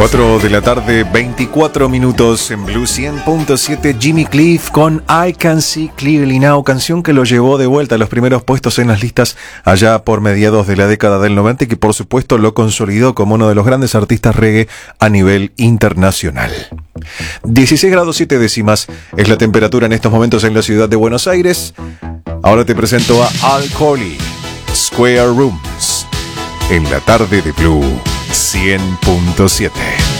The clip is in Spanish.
4 de la tarde, 24 minutos en Blue 100.7. Jimmy Cliff con I Can See Clearly Now, canción que lo llevó de vuelta a los primeros puestos en las listas allá por mediados de la década del 90 y que por supuesto lo consolidó como uno de los grandes artistas reggae a nivel internacional. 16 grados 7 décimas es la temperatura en estos momentos en la ciudad de Buenos Aires. Ahora te presento a Al Coley, Square Rooms, en la tarde de Blue 100.7.